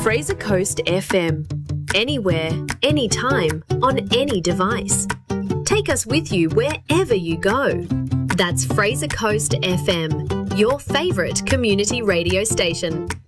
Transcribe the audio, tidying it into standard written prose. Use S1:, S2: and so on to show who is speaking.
S1: Fraser Coast FM. Anywhere, anytime, on any device. Take us with you wherever you go. That's Fraser Coast FM, your favourite community radio station.